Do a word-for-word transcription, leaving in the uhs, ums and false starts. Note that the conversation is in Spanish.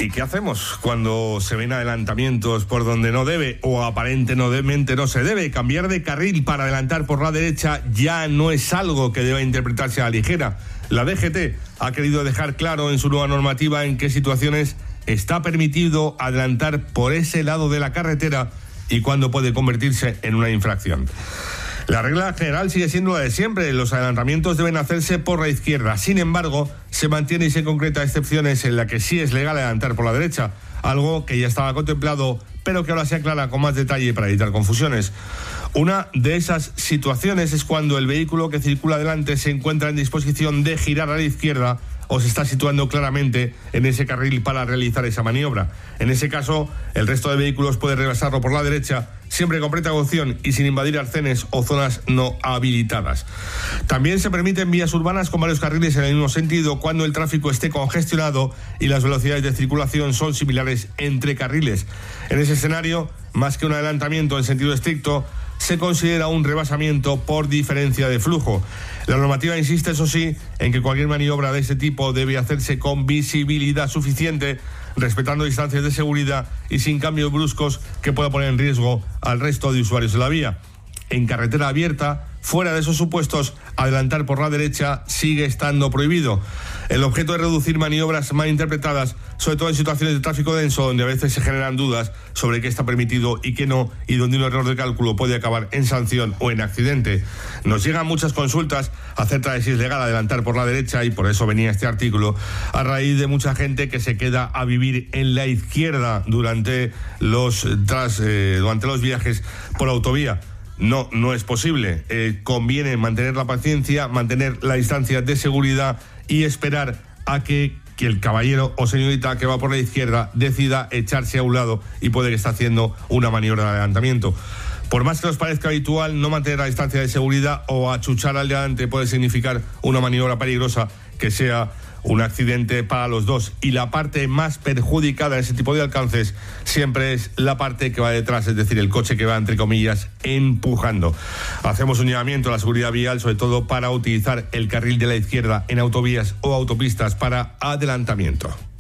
¿Y qué hacemos cuando se ven adelantamientos por donde no debe o aparentemente no se debe? Cambiar de carril para adelantar por la derecha ya no es algo que deba interpretarse a la ligera. La D G T ha querido dejar claro en su nueva normativa en qué situaciones está permitido adelantar por ese lado de la carretera y cuándo puede convertirse en una infracción. La regla general sigue siendo la de siempre. Los adelantamientos deben hacerse por la izquierda. Sin embargo, se mantiene y se concreta excepciones en las que sí es legal adelantar por la derecha, algo que ya estaba contemplado, pero que ahora se aclara con más detalle para evitar confusiones. Una de esas situaciones es cuando el vehículo que circula adelante se encuentra en disposición de girar a la izquierda o se está situando claramente en ese carril para realizar esa maniobra. En ese caso, el resto de vehículos puede rebasarlo por la derecha, siempre con precaución y sin invadir arcenes o zonas no habilitadas. También se permiten vías urbanas con varios carriles en el mismo sentido cuando el tráfico esté congestionado y las velocidades de circulación son similares entre carriles. En ese escenario, más que un adelantamiento en sentido estricto, se considera un rebasamiento por diferencia de flujo. La normativa insiste, eso sí, en que cualquier maniobra de este tipo debe hacerse con visibilidad suficiente, respetando distancias de seguridad y sin cambios bruscos que pueda poner en riesgo al resto de usuarios de la vía. En carretera abierta, fuera de esos supuestos, adelantar por la derecha sigue estando prohibido. El objeto es reducir maniobras mal interpretadas, sobre todo en situaciones de tráfico denso, donde a veces se generan dudas sobre qué está permitido y qué no, y donde un error de cálculo puede acabar en sanción o en accidente. Nos llegan muchas consultas acerca de si es legal adelantar por la derecha, y por eso venía este artículo, a raíz de mucha gente que se queda a vivir en la izquierda durante los, tras, eh, durante los viajes por autovía. No, no es posible. Eh, conviene mantener la paciencia, mantener la distancia de seguridad y esperar a que, que el caballero o señorita que va por la izquierda decida echarse a un lado y puede que esté haciendo una maniobra de adelantamiento. Por más que os parezca habitual, no mantener la distancia de seguridad o achuchar al de adelante puede significar una maniobra peligrosa que sea un accidente para los dos, y la parte más perjudicada en ese tipo de alcances siempre es la parte que va detrás, es decir, el coche que va, entre comillas, empujando. Hacemos un llamamiento a la seguridad vial, sobre todo para utilizar el carril de la izquierda en autovías o autopistas para adelantamiento.